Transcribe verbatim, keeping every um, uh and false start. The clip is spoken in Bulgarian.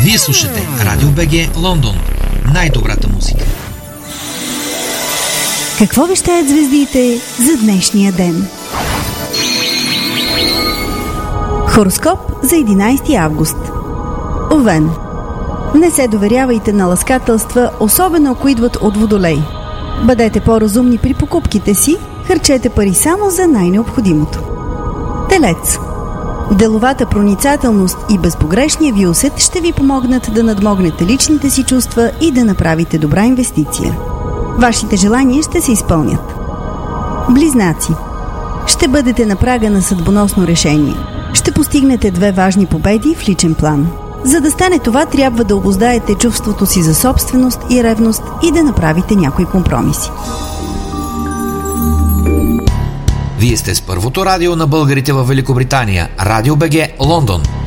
Вие слушате Радио БГ Лондон. Най-добрата музика. Какво вещаят звездите за днешния ден? Хороскоп за единайсети август. Овен. Не се доверявайте на ласкателства, особено ако идват от Водолей. Бъдете по-разумни при покупките си, харчете пари само за най-необходимото. Телец. Деловата проницателност и безпогрешния ви усет ще ви помогнат да надмогнете личните си чувства и да направите добра инвестиция. Вашите желания ще се изпълнят. Близнаци. Ще бъдете на прага на съдбоносно решение. Ще постигнете две важни победи в личен план. За да стане това, трябва да обуздаете чувството си за собственост и ревност и да направите някои компромиси. Вие сте с първото радио на българите във Великобритания. Радио БГ Лондон.